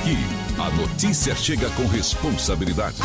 Aqui, a notícia chega com responsabilidade.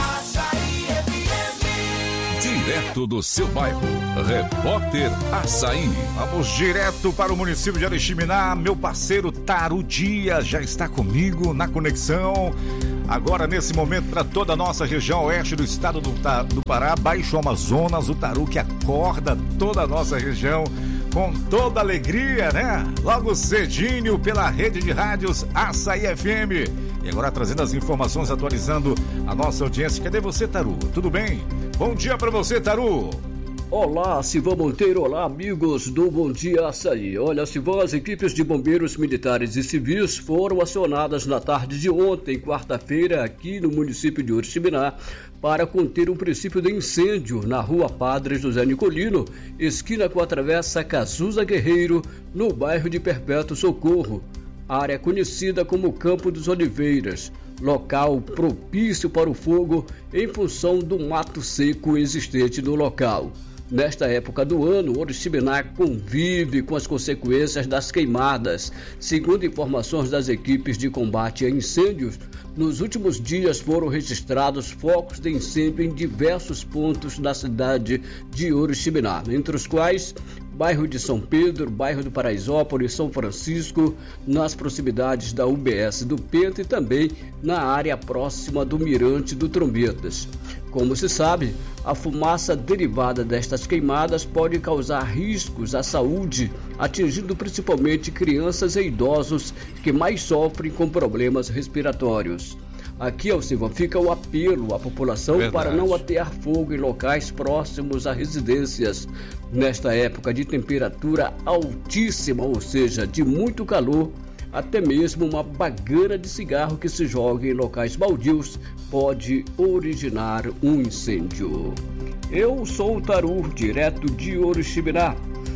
Direto do seu bairro, Repórter Assaí. Vamos direto para o município de Oriximiná. Meu parceiro Taru Dias já está comigo na conexão. Agora, nesse momento, para toda a nossa região oeste do estado do Pará, Baixo Amazonas, o Taru que acorda toda a nossa região com toda alegria, né? Logo cedinho pela rede de rádios Assaí FM. E agora trazendo as informações, atualizando a nossa audiência. Cadê você, Taru? Tudo bem? Bom dia para você, Taru. Olá, Silvão Monteiro, olá, amigos do Bom Dia Assaí. Olha, Silvão, as equipes de bombeiros militares e civis foram acionadas na tarde de ontem, quarta-feira, aqui no município de Oriximiná, para conter um princípio de incêndio na rua Padre José Nicolino, esquina com a travessa Cazuza Guerreiro, no bairro de Perpétuo Socorro, área conhecida como Campo dos Oliveiras, local propício para o fogo em função do mato seco existente no local. Nesta época do ano, Oriximiná convive com as consequências das queimadas. Segundo informações das equipes de combate a incêndios, nos últimos dias foram registrados focos de incêndio em diversos pontos da cidade de Oriximiná, entre os quais bairro de São Pedro, bairro do Paraisópolis, São Francisco, nas proximidades da UBS do Penta e também na área próxima do Mirante do Trombetas. Como se sabe, a fumaça derivada destas queimadas pode causar riscos à saúde, atingindo principalmente crianças e idosos que mais sofrem com problemas respiratórios. Aqui, Silva, fica o apelo à população para não atear fogo em locais próximos a residências nesta época de temperatura altíssima, ou seja, de muito calor. Até mesmo uma bagaina de cigarro que se joga em locais baldios pode originar um incêndio. Eu sou o Taru, direto de Oriximiná,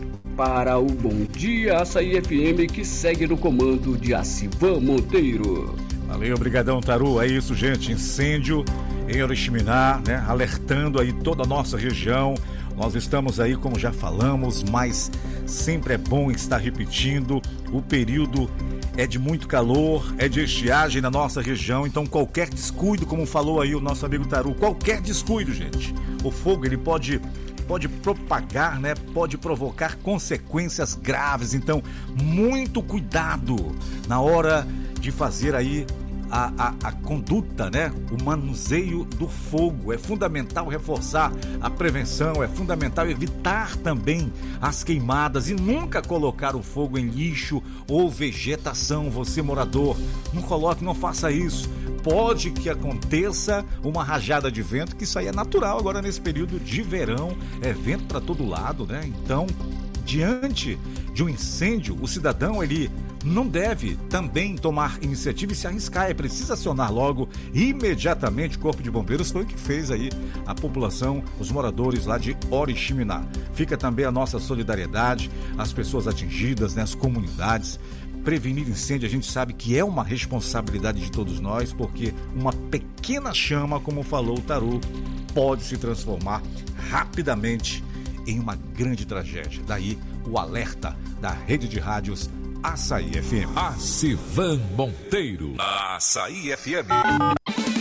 para o Bom Dia Assaí FM, que segue no comando de Silvão Monteiro. Valeu, obrigadão, Taru. É isso, gente, incêndio em Oriximiná, né? Alertando aí toda a nossa região. Nós estamos aí, como já falamos, mas sempre é bom estar repetindo. O período é de muito calor, é de estiagem na nossa região, então qualquer descuido, como falou aí o nosso amigo Taru, qualquer descuido, gente, o fogo ele pode propagar, né? Pode provocar consequências graves, então muito cuidado na hora de fazer aí a conduta, né? O manuseio do fogo. É fundamental reforçar a prevenção, é fundamental evitar também as queimadas e nunca colocar o fogo em lixo ou vegetação. Você, morador, não coloque, não faça isso. Pode que aconteça uma rajada de vento, que isso aí é natural agora nesse período de verão, é vento para todo lado, né? Então, diante de um incêndio, o cidadão, ele não deve também tomar iniciativa e se arriscar, é preciso acionar logo, imediatamente, o Corpo de Bombeiros. Foi o que fez aí a população, os moradores lá de Oriximiná. Fica também a nossa solidariedade às pessoas atingidas, né, as comunidades. Prevenir incêndio, a gente sabe que é uma responsabilidade de todos nós, porque uma pequena chama, como falou o Taru, pode se transformar rapidamente em uma grande tragédia. Daí o alerta da rede de rádios Assaí FM. Silvão Monteiro. Assaí FM.